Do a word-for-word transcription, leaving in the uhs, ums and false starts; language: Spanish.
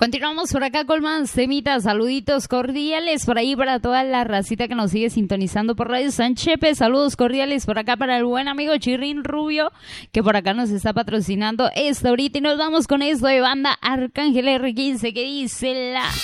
Continuamos por acá con más temitas, saluditos cordiales por ahí para toda la racita que nos sigue sintonizando por Radio San Chepe. Saludos cordiales por acá para el buen amigo Chirrín Rubio, que por acá nos está patrocinando esto ahorita. Y nos vamos con esto de banda Arcángel R quince, que dice la...